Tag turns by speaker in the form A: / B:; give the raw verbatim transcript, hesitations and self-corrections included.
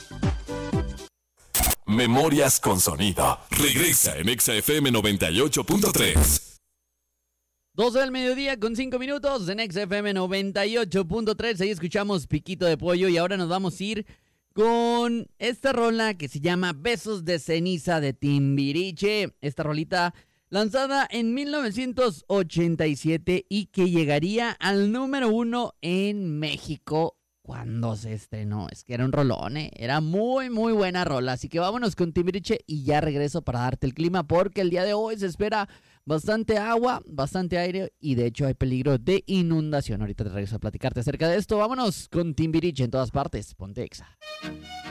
A: Memorias con sonido. Regresa en Exa F M noventa y ocho punto tres.
B: doce del mediodía con cinco minutos en Exa F M noventa y ocho punto tres. Ahí escuchamos Piquito de Pollo y ahora nos vamos a ir con esta rola que se llama Besos de Ceniza de Timbiriche. Esta rolita lanzada en mil novecientos ochenta y siete y que llegaría al número uno en México cuando se estrenó. Es que era un rolón, ¿eh? Era muy, muy buena rola. Así que vámonos con Timbiriche y ya regreso para darte el clima porque el día de hoy se espera bastante agua, bastante aire y de hecho hay peligro de inundación. Ahorita te regreso a platicarte acerca de esto. Vámonos con Timbiriche en todas partes. Ponte Exa.